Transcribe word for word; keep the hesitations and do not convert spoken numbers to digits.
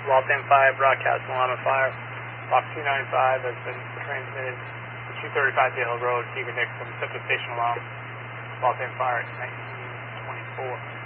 Waltham five, broadcast Malama Fire. Box two ninety-five has been transmitted to two thirty-five Dale Road, Stephen Nick from Central Station Along. Waltham Fire, nineteen twenty-four.